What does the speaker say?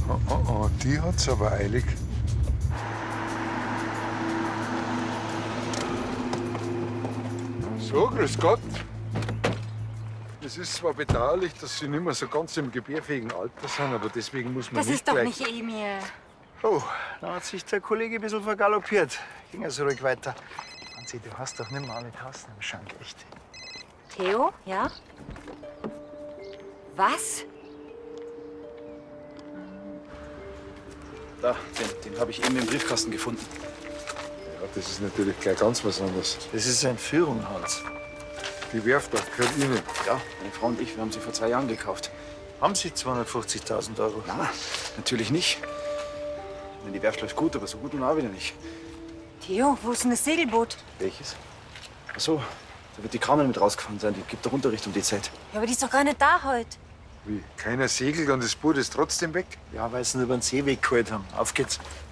Die hat's aber eilig. So, grüß Gott. Es ist zwar bedauerlich, dass Sie nicht mehr so ganz im gebärfähigen Alter sind, aber deswegen muss man Das nicht ist doch gleich... nicht Emil. Oh, da hat sich der Kollege ein bisschen vergaloppiert. Ging ja so ruhig weiter. Franzi, du hast doch nicht mal alle Tassen im Schrank, echt. Theo, ja? Was? Da, den habe ich eben im Briefkasten gefunden. Ja, das ist natürlich gleich ganz was anderes. Das ist Entführung, Hans. Die Werft auch gehört Ihnen. Ja, meine Frau und ich, wir haben sie vor 2 Jahren gekauft. Haben Sie 250.000 Euro? Na, natürlich nicht. Ich meine, die Werft läuft gut, aber so gut nun auch wieder nicht. Theo, wo ist denn das Segelboot? Welches? Ach so, da wird die Carmen mit rausgefahren sein. Die gibt doch Unterricht um die Zeit. Ja, aber die ist doch gar nicht da heute. Wie? Keiner segelt und das Boot ist trotzdem weg? Ja, weil sie ihn über den Seeweg geholt haben. Auf geht's.